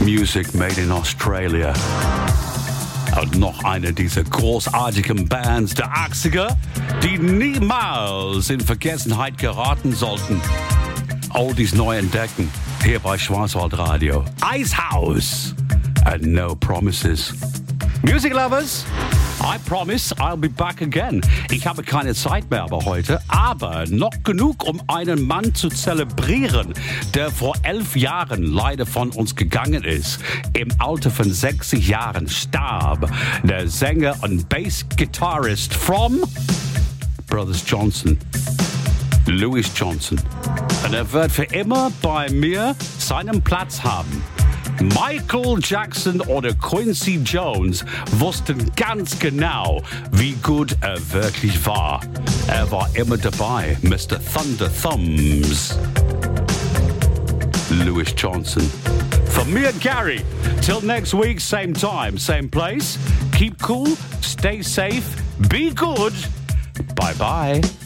Music made in Australia. Und noch eine dieser großartigen Bands der 80er, die niemals in Vergessenheit geraten sollten. Oldies neu entdecken, hier bei Schwarzwaldradio. Icehouse and No Promises. Music lovers, I promise I'll be back again. Ich habe keine Zeit mehr aber heute, aber noch genug, um einen Mann zu zelebrieren, der vor 11 Jahren leider von uns gegangen ist. Im Alter von 60 Jahren starb der Sänger und Bass-Gitarrist from Brothers Johnson, Louis Johnson. Und er wird für immer bei mir seinen Platz haben. Michael Jackson oder Quincy Jones wussten ganz genau, wie gut er wirklich war. Er war immer dabei, Mr. Thunder Thumbs. Louis Johnson. From me and Gary, till next week, same time, same place. Keep cool, stay safe, be good. Bye-bye.